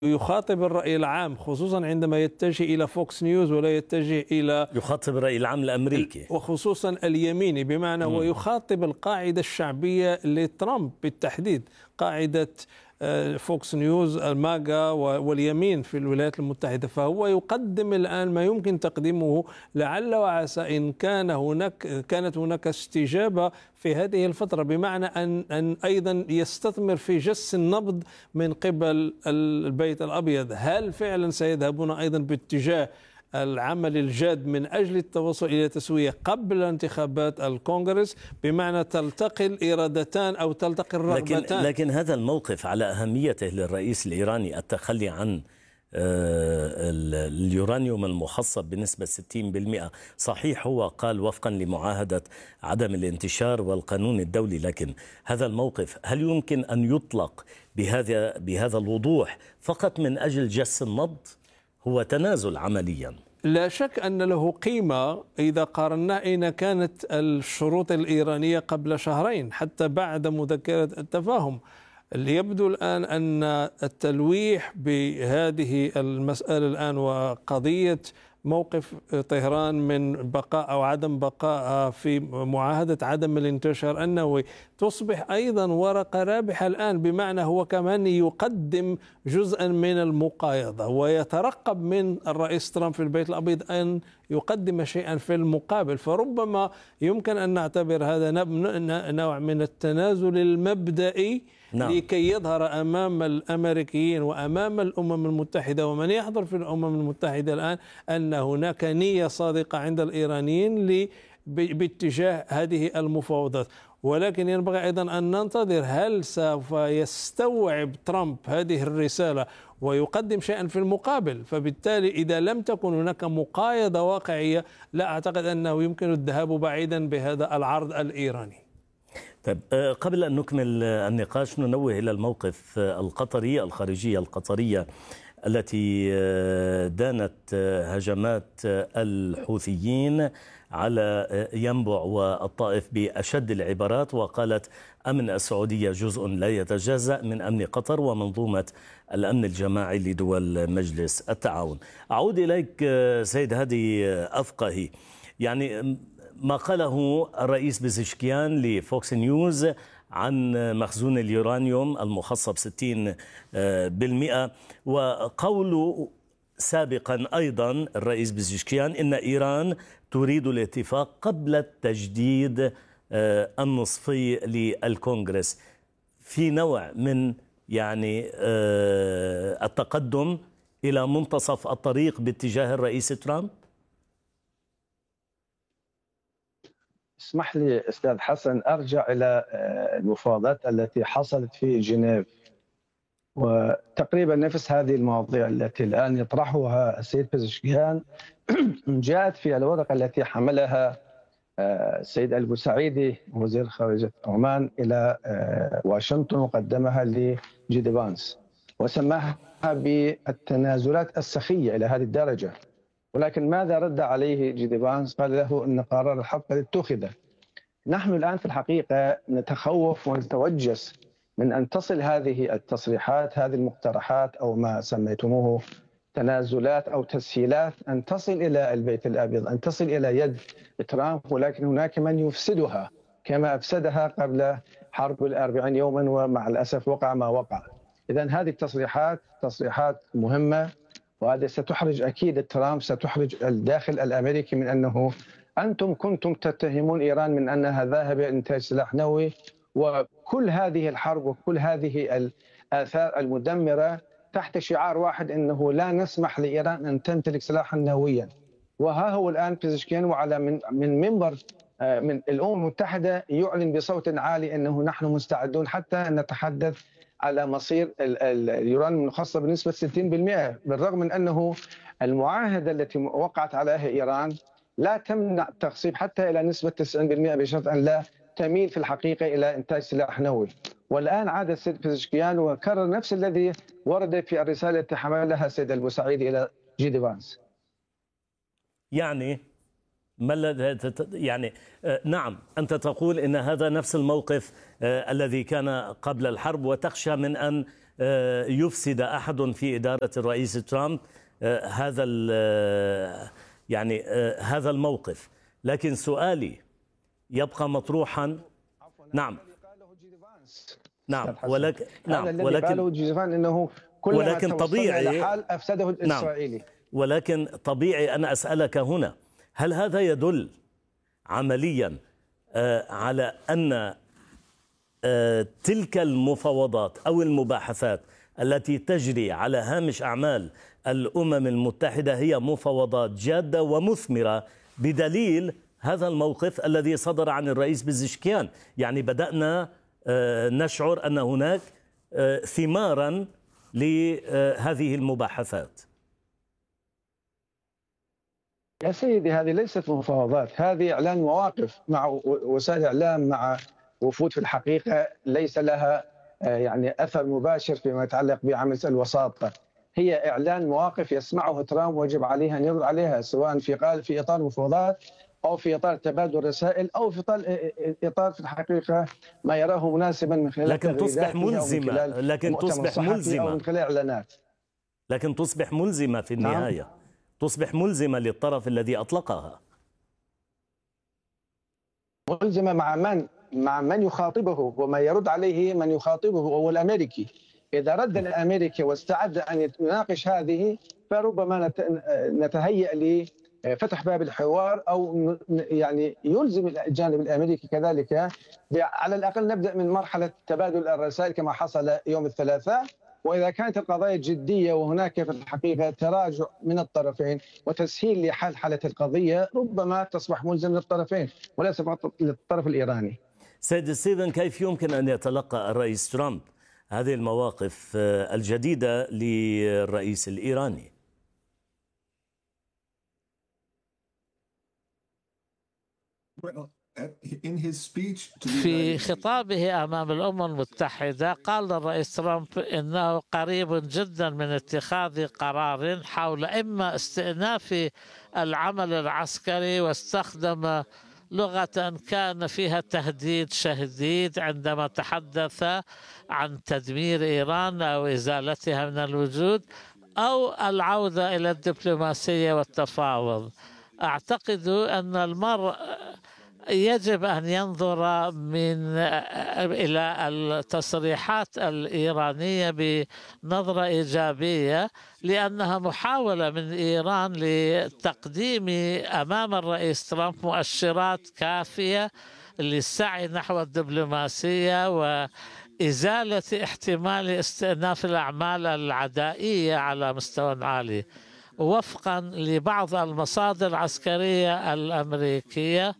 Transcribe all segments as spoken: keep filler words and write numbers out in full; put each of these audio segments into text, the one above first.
يخاطب الرأي العام، خصوصا عندما يتجه إلى فوكس نيوز ولا يتجه إلى يخاطب الرأي العام الأمريكي، وخصوصا اليميني، بمعنى هو يخاطب القاعدة الشعبية لترامب بالتحديد، قاعدة فوكس نيوز الماجا واليمين في الولايات المتحدة. فهو يقدم الآن ما يمكن تقديمه، لعل وعسى إن كان هناك كانت هناك استجابة في هذه الفترة، بمعنى أن أن أيضا يستثمر في جس النبض من قبل البيت الأبيض. هل فعلا سيذهبون أيضا باتجاه العمل الجاد من أجل التوصل إلى تسوية قبل انتخابات الكونغرس، بمعنى تلتقي الإرادتان أو تلتقي الرغبتان؟ لكن, لكن هذا الموقف على أهميته للرئيس الإيراني، التخلي عن اليورانيوم المخصب بنسبة ستين بالمئة. صحيح هو قال وفقا لمعاهدة عدم الانتشار والقانون الدولي، لكن هذا الموقف هل يمكن أن يطلق بهذا بهذا الوضوح فقط من أجل جس النبض؟ هو تنازل عمليا. لا شك أن له قيمة إذا قارنا أين كانت الشروط الإيرانية قبل شهرين حتى بعد مذكرة التفاهم. يبدو الآن أن التلويح بهذه المسألة الآن وقضية موقف طهران من بقاء أو عدم بقاء في معاهدة عدم الانتشار النووي تصبح أيضا ورقة رابحة الآن، بمعنى هو كمان يقدم جزءا من المقايضة ويترقب من الرئيس ترامب في البيت الأبيض أن يقدم شيئا في المقابل. فربما يمكن أن نعتبر هذا نوع من التنازل المبدئي، نعم، لكي يظهر أمام الأمريكيين وأمام الأمم المتحدة ومن يحضر في الأمم المتحدة الآن أن هناك نية صادقة عند الإيرانيين باتجاه هذه المفاوضات. ولكن ينبغي أيضا أن ننتظر هل سوف يستوعب ترامب هذه الرسالة ويقدم شيئا في المقابل. فبالتالي إذا لم تكن هناك مقايضة واقعية لا أعتقد أنه يمكن الذهاب بعيدا بهذا العرض الإيراني. طيب، قبل أن نكمل النقاش ننوه إلى الموقف القطري، الخارجية القطرية التي دانت هجمات الحوثيين على ينبع والطائف بأشد العبارات، وقالت أمن السعودية جزء لا يتجزأ من أمن قطر ومنظومة الأمن الجماعي لدول مجلس التعاون. أعود إليك سيد هادي أفقهي، يعني ما قاله الرئيس بزشكيان لفوكس نيوز عن مخزون اليورانيوم المخصب ستين بالمئة، وقوله سابقا أيضا الرئيس بزشكيان إن إيران تريد الاتفاق قبل التجديد النصفي للكونغرس، في نوع من يعني التقدم إلى منتصف الطريق باتجاه الرئيس ترامب. اسمح لي أستاذ حسن أرجع إلى المفاوضات التي حصلت في جنيف، وتقريبا نفس هذه المواضيع التي الآن يطرحها السيد بزشكيان جاءت في الورقة التي حملها السيد البوسعيدي وزير خارجية عمان إلى واشنطن وقدمها لجيدي فانس وسماها بالتنازلات السخية إلى هذه الدرجة. ولكن ماذا رد عليه جيدي فانس؟ قال له أن قرار الحرب قد اتخذ. نحن الآن في الحقيقة نتخوف ونتوجس من أن تصل هذه التصريحات، هذه المقترحات أو ما سميتموه تنازلات أو تسهيلات، أن تصل إلى البيت الأبيض، أن تصل إلى يد ترامب، ولكن هناك من يفسدها كما أفسدها قبل حرب الأربعين يوما، ومع الأسف وقع ما وقع. إذن هذه التصريحات تصريحات مهمة، وهذا ستحرج أكيد ترامب، ستحرج الداخل الأمريكي من أنه أنتم كنتم تتهمون إيران من أنها ذاهبة إنتاج سلاح نووي، وكل هذه الحرب وكل هذه الآثار المدمرة تحت شعار واحد أنه لا نسمح لإيران أن تمتلك سلاحا نوويا. وها هو الآن بزشكيان وعلى من من منبر من الأمم المتحدة يعلن بصوت عالي أنه نحن مستعدون حتى أن نتحدث على مصير اليورانيوم الخاصة بنسبة ستين بالمئة، بالرغم من أنه المعاهدة التي وقعت عليها إيران لا تمنع التخصيب حتى إلى نسبة تسعين بالمئة بشرط أن لا تميل في الحقيقة إلى إنتاج سلاح نووي. والآن عاد السيد بزشكيان وكرر نفس الذي ورد في الرسالة التي حملها السيد البوسعيدي إلى جيدي فانس. يعني ما الذي يعني نعم أنت تقول إن هذا نفس الموقف الذي كان قبل الحرب، وتخشى من أن يفسد أحد في إدارة الرئيس ترامب هذا يعني هذا الموقف. لكن سؤالي يبقى مطروحا. نعم نعم ولكن نعم ولكن انه كل ولكن طبيعي حال افسده الاسرائيلي. نعم ولكن طبيعي أن أسألك هنا، هل هذا يدل عمليا على أن تلك المفاوضات أو المباحثات التي تجري على هامش أعمال الأمم المتحدة هي مفاوضات جادة ومثمرة، بدليل هذا الموقف الذي صدر عن الرئيس بزشكيان؟ يعني بدأنا نشعر أن هناك ثمارا لهذه المباحثات. يا سيدي هذه ليست مفاوضات، هذه إعلان مواقف مع وسائل إعلام، مع وفود في الحقيقة ليس لها يعني أثر مباشر فيما يتعلق بعمل الوساطة. هي إعلان مواقف يسمعه ترامب ويجب عليه أن يرد عليها، سواء في قال في إطار مفاوضات أو في إطار تبادل رسائل أو في إطار في الحقيقة ما يراه مناسبا من خلال لكن تصبح ملزمة لكن تصبح ملزمة أو من خلال إعلانات لكن تصبح ملزمة في النهاية. نعم. تصبح ملزمة للطرف الذي أطلقها. ملزمة مع من؟ مع من يخاطبه، وما يرد عليه من يخاطبه هو الأمريكي. إذا رد الأمريكي واستعد أن يناقش هذه فربما نتهيأ لفتح باب الحوار، أو يعني يلزم الجانب الأمريكي كذلك على الأقل نبدأ من مرحلة تبادل الرسائل كما حصل يوم الثلاثاء. وإذا كانت القضايا جدية وهناك في الحقيقة تراجع من الطرفين وتسهيل لحل حالة القضية، ربما تصبح ملزم للطرفين وليس فقط للطرف الإيراني. سيد ستيفن، كيف يمكن أن يتلقى الرئيس ترامب هذه المواقف الجديدة للرئيس الإيراني؟ في خطابه أمام الأمم المتحدة قال الرئيس ترامب إنه قريب جدا من اتخاذ قرار حول إما استئناف العمل العسكري، واستخدم لغة كان فيها تهديد شديد عندما تحدث عن تدمير إيران أو إزالتها من الوجود، أو العودة إلى الدبلوماسية والتفاوض. أعتقد أن المرء يجب أن ينظر من إلى التصريحات الإيرانية بنظرة إيجابية، لأنها محاولة من إيران لتقديم أمام الرئيس ترامب مؤشرات كافية للسعي نحو الدبلوماسية وإزالة احتمال استئناف الأعمال العدائية على مستوى عالي. وفقا لبعض المصادر العسكرية الأمريكية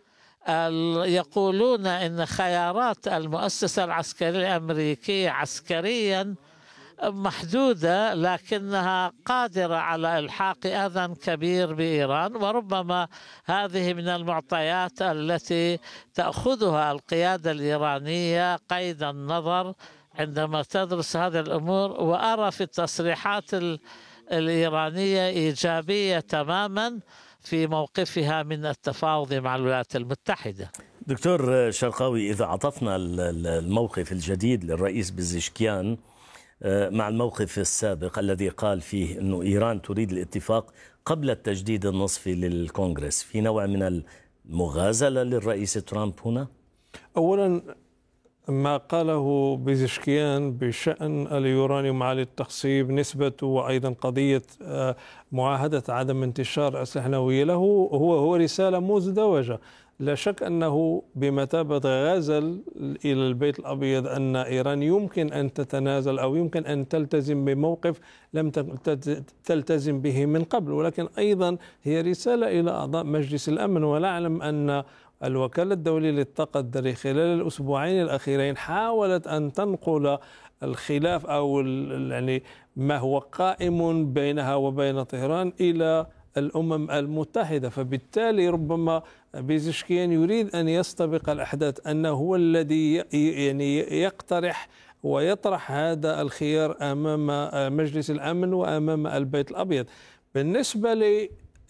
يقولون إن خيارات المؤسسة العسكرية الأمريكية عسكريا محدودة، لكنها قادرة على إلحاق أذى كبير بإيران، وربما هذه من المعطيات التي تأخذها القيادة الإيرانية قيد النظر عندما تدرس هذه الأمور. وأرى في التصريحات الإيرانية إيجابية تماما في موقفها من التفاوض مع الولايات المتحدة. دكتور شرقاوي، إذا عطفنا الموقف الجديد للرئيس بزشكيان مع الموقف السابق الذي قال فيه أنه إيران تريد الاتفاق قبل التجديد النصفي للكونغرس، في نوع من المغازلة للرئيس ترامب هنا؟ أولا ما قاله بزشكيان بشأن اليورانيوم عالي التخصيب نسبته وأيضا قضية معاهدة عدم انتشار أسلحة نووية له هو هو رسالة مزدوجة. لا شك أنه بمثابة غزل إلى البيت الأبيض أن إيران يمكن أن تتنازل أو يمكن أن تلتزم بموقف لم تلتزم به من قبل، ولكن أيضا هي رسالة إلى أعضاء مجلس الأمن. ونعلم أن الوكالة الدولية للطاقة الذرية خلال الأسبوعين الأخيرين حاولت أن تنقل الخلاف أو يعني ما هو قائم بينها وبين طهران إلى الأمم المتحدة. فبالتالي ربما بزشكيان يريد أن يستبق الأحداث، أنه هو الذي يعني يقترح ويطرح هذا الخيار أمام مجلس الأمن وأمام البيت الأبيض. بالنسبة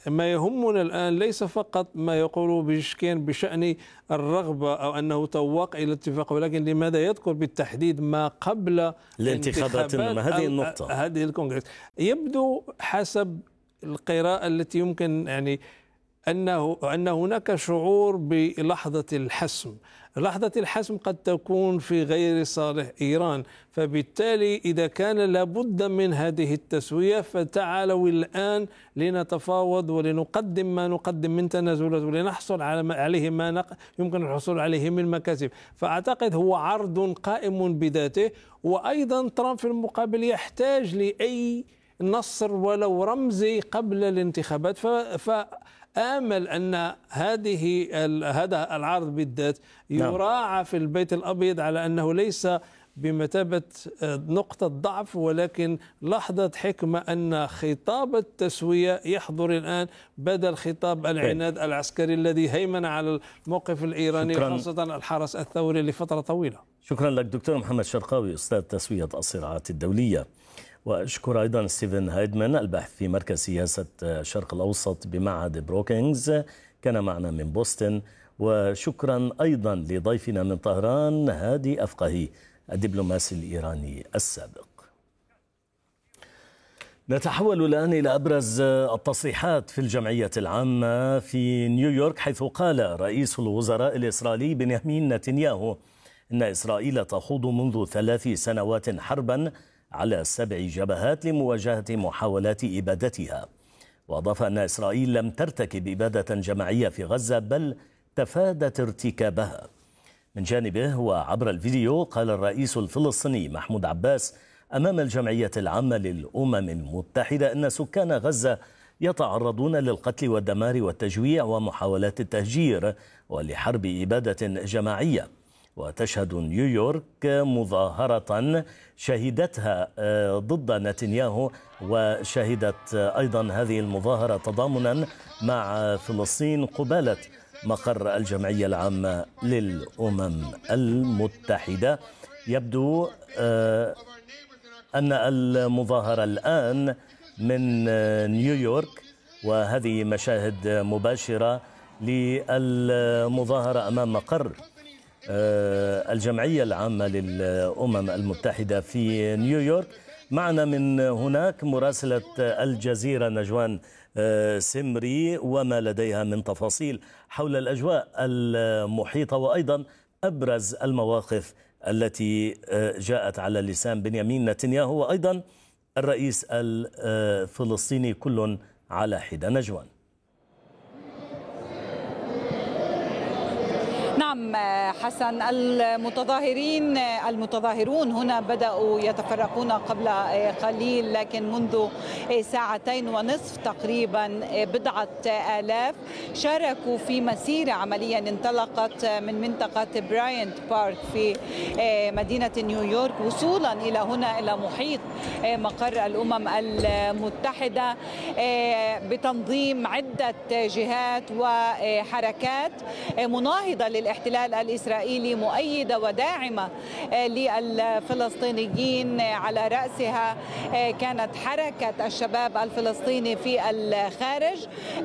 ما يهمنا الآن ليس فقط ما يقول بشكين بشأن الرغبة أو أنه تواق إلى الاتفاق، ولكن لماذا يذكر بالتحديد ما قبل الانتخابات؟ هذه النقطة، هذه الكونغرس. يبدو حسب القراءة التي يمكن يعني أنه أن هناك شعور بلحظة الحسم. لحظة الحسم قد تكون في غير صالح إيران، فبالتالي إذا كان لابد من هذه التسوية فتعالوا الآن لنتفاوض ولنقدم ما نقدم من تنازلات ولنحصل على عليه ما نق... يمكن الحصول عليه من مكاسب. فأعتقد هو عرض قائم بذاته، وأيضا ترامب في المقابل يحتاج لأي نصر ولو رمزي قبل الانتخابات. ف... ف... آمل أن هذه هذا العرض بالذات يراعى في البيت الأبيض على أنه ليس بمثابة نقطة ضعف، ولكن لحظة حكمة أن خطاب التسوية يحضر الآن بدل خطاب العناد العسكري الذي هيمن على الموقف الإيراني، خاصة الحرس الثوري لفترة طويلة. شكرا لك دكتور محمد شرقاوي، أستاذ تسوية الصراعات الدولية. وأشكر أيضا ستيفن هايدمان الباحث في مركز سياسة الشرق الأوسط بمعهد بروكينغز، كان معنا من بوسطن. وشكرا أيضا لضيفنا من طهران هادي أفقهي الدبلوماسي الإيراني السابق. نتحول الآن إلى أبرز التصريحات في الجمعية العامة في نيويورك، حيث قال رئيس الوزراء الإسرائيلي بنيامين نتنياهو إن إسرائيل تخوض منذ ثلاث سنوات حربا على سبع جبهات لمواجهة محاولات إبادتها. وأضاف أن إسرائيل لم ترتكب إبادة جماعية في غزة بل تفادت ارتكابها. من جانبه وعبر الفيديو قال الرئيس الفلسطيني محمود عباس أمام الجمعية العامة للأمم المتحدة أن سكان غزة يتعرضون للقتل والدمار والتجويع ومحاولات التهجير ولحرب إبادة جماعية. وتشهد نيويورك مظاهرة شهدتها ضد نتنياهو، وشهدت أيضا هذه المظاهرة تضامنا مع فلسطين قبالة مقر الجمعية العامة للأمم المتحدة. يبدو أن المظاهرة الآن من نيويورك، وهذه مشاهد مباشرة للمظاهرة أمام مقر الجمعية العامة للأمم المتحدة في نيويورك. معنا من هناك مراسلة الجزيرة نجوان سمري وما لديها من تفاصيل حول الأجواء المحيطة وأيضا أبرز المواقف التي جاءت على لسان بنيامين نتنياهو وأيضا الرئيس الفلسطيني كل على حدة. نجوان. نعم حسن، المتظاهرين المتظاهرون هنا بدأوا يتفرقون قبل قليل، لكن منذ ساعتين ونصف تقريبا بضعة آلاف شاركوا في مسيرة عمليا انطلقت من منطقة براينت بارك في مدينة نيويورك وصولا إلى هنا إلى محيط مقر الأمم المتحدة بتنظيم عدة جهات وحركات مناهضة للاحتلال الإسرائيلي مؤيدة وداعمة للفلسطينيين. على رأسها كانت حركة الشباب الفلسطيني في الخارج،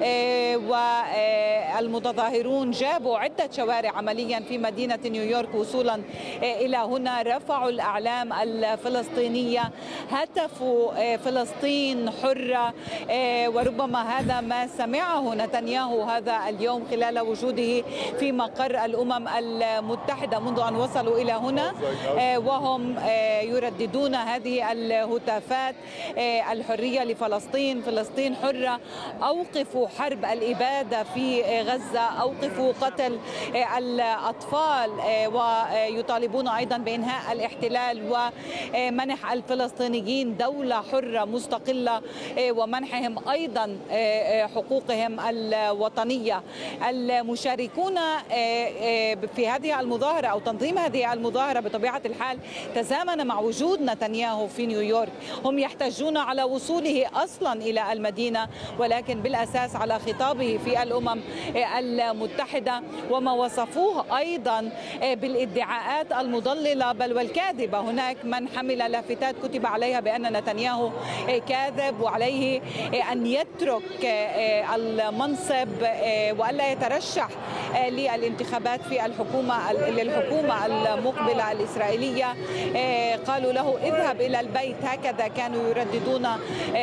والمتظاهرون جابوا عدة شوارع عمليا في مدينة نيويورك وصولا إلى هنا، رفعوا الأعلام الفلسطينية، هتفوا فلسطين حرة، وربما هذا ما سمعه نتنياهو هذا اليوم خلال وجوده في مقر الأمم المتحدة منذ أن وصلوا إلى هنا، وهم يرددون هذه الهتافات: الحرية لفلسطين، فلسطين حرة، أوقفوا حرب الإبادة في غزة، أوقفوا قتل الأطفال، ويطالبون أيضا بإنهاء الاحتلال ومنح الفلسطينيين دولة حرة مستقلة ومنحهم أيضا حقوقهم الوطنية. المشاركون في هذه المظاهرة أو تنظيم هذه المظاهرة بطبيعة الحال تزامن مع وجود نتنياهو في نيويورك. هم يحتجون على وصوله أصلا إلى المدينة، ولكن بالأساس على خطابه في الأمم المتحدة، وما وصفوه أيضا بالادعاءات المضللة بل والكاذبة. هناك من حمل لافتات كتب عليها بأن نتنياهو كاذب وعليه أن يترك المنصب وألا يترشح للانتخابات في الحكومة للحكومة المقبلة الإسرائيلية. قالوا له اذهب إلى البيت، هكذا كانوا يرددون